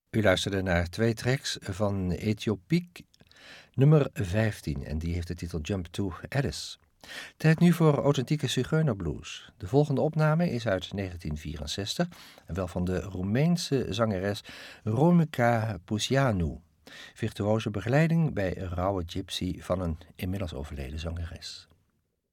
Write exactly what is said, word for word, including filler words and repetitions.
U luisterde naar twee tracks van Ethiopiek, nummer vijftien, en die heeft de titel Jump to Addis. Tijd nu voor authentieke Zigeunerblues. De volgende opname is uit negentien vierenzestig, en wel van de Roemeense zangeres Romica Pușianu. Virtuoze begeleiding bij Rauwe Gypsy van een inmiddels overleden zangeres.